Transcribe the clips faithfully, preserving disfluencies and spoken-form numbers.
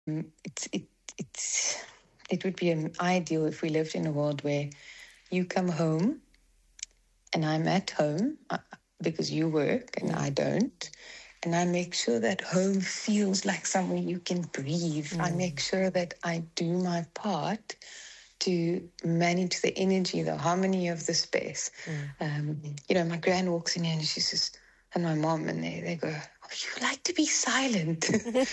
It's it it's it would be um, ideal if we lived in a world where you come home and I'm at home uh, because you work and I don't. And I make sure that home feels like somewhere you can breathe. I make sure that I do my part to manage the energy, the harmony of the space. Um, you know, my gran walks in here and she says, and my mom, and they, they go, oh, you like to be silent. And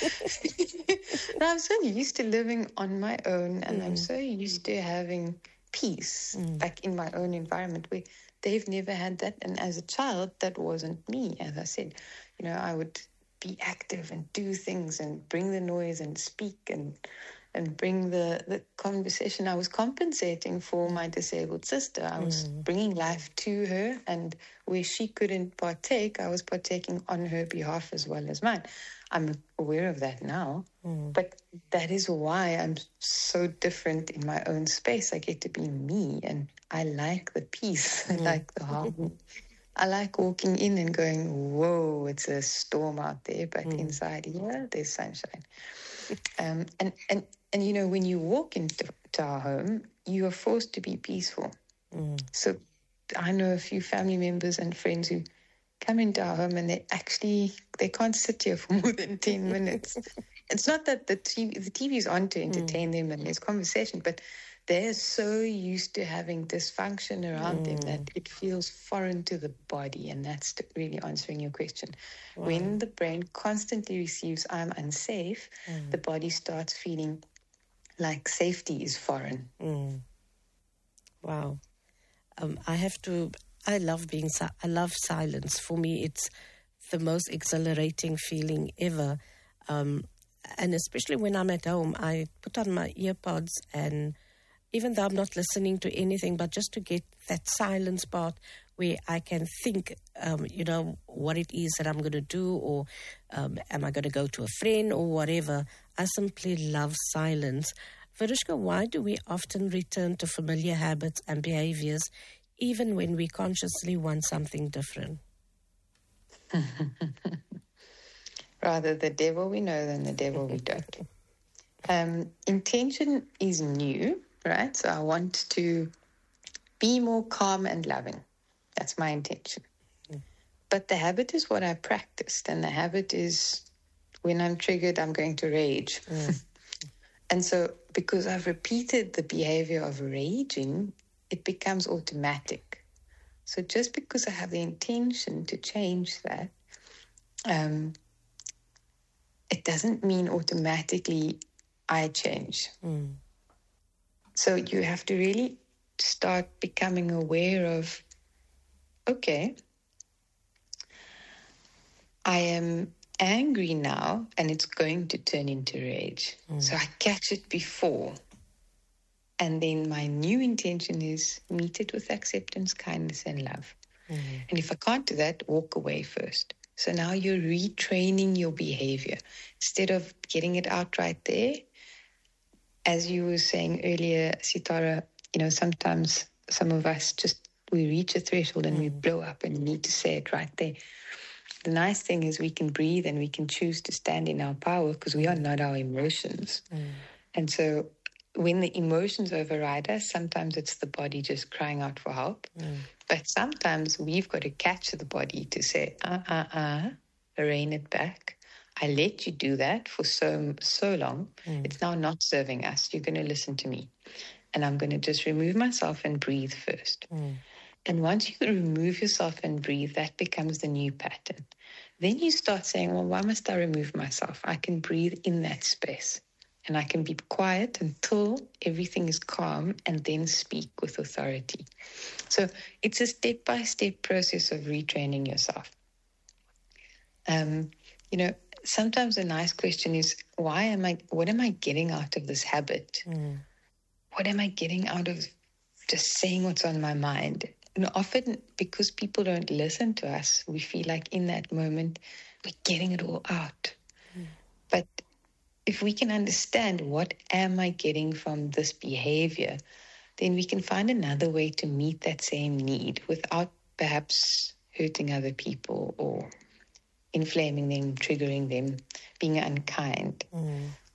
I'm so used to living on my own, and I'm so used to having peace, like in my own environment, where they've never had that. And as a child, that wasn't me. As I said, you know, I would be active and do things and bring the noise and speak and and bring the, the conversation. I was compensating for my disabled sister. I was mm. bringing life to her, and where she couldn't partake, I was partaking on her behalf as well as mine. I'm aware of that now, mm. but that is why I'm so different in my own space. I get to be me, and I like the peace. Mm. I like the harmony. I like walking in and going, whoa, it's a storm out there, but mm. inside here, there's sunshine. Um, and, and, and, you know, when you walk into to our home, you are forced to be peaceful. Mm. So I know a few family members and friends who come into our home and they actually, they can't sit here for more than ten minutes. It's not that the T V, the T V is on to entertain mm. them and there's conversation, but they're so used to having dysfunction around mm. them that it feels foreign to the body. And that's really answering your question. Wow. When the brain constantly receives I'm unsafe, mm. the body starts feeling like safety is foreign. Mm. Wow. Um, I have to, I love being, I love silence. For me, it's the most exhilarating feeling ever. Um, and especially when I'm at home, I put on my earpods, and even though I'm not listening to anything, but just to get that silence part where I can think, um, you know, what it is that I'm going to do, or um, am I going to go to a friend or whatever. I simply love silence. Verushka, why do we often return to familiar habits and behaviors even when we consciously want something different? Rather the devil we know than the devil we don't. Um, intention is new. Right? So I want to be more calm and loving. That's my intention. Mm. But the habit is what I practiced. And the habit is when I'm triggered, I'm going to rage. Mm. And so because I've repeated the behavior of raging, it becomes automatic. So just because I have the intention to change that, um, it doesn't mean automatically I change. Mm. So you have to really start becoming aware of, okay, I am angry now and it's going to turn into rage. Mm. So I catch it before. And then my new intention is meet it with acceptance, kindness, and love. Mm. And if I can't do that, walk away first. So now you're retraining your behavior. Instead of getting it out right there, as you were saying earlier, Sitara, you know, sometimes some of us just, we reach a threshold and mm. we blow up and need to say it right there. The nice thing is we can breathe and we can choose to stand in our power because we are not our emotions. Mm. And so when the emotions override us, sometimes it's the body just crying out for help. Mm. But sometimes we've got to catch the body to say, uh-uh-uh, rein it back. I let you do that for so so long. Mm. It's now not serving us. You're going to listen to me. And I'm going to just remove myself and breathe first. Mm. And once you remove yourself and breathe, that becomes the new pattern. Then you start saying, well, why must I remove myself? I can breathe in that space. And I can be quiet until everything is calm and then speak with authority. So it's a step-by-step process of retraining yourself. Um, you know, sometimes a nice question is, why am I, what am I getting out of this habit? Mm. What am I getting out of just saying what's on my mind? You know, often because people don't listen to us, we feel like in that moment, we're getting it all out. Mm. But if we can understand what am I getting from this behavior, then we can find another way to meet that same need without perhaps hurting other people or inflaming them, triggering them, being unkind. Mm.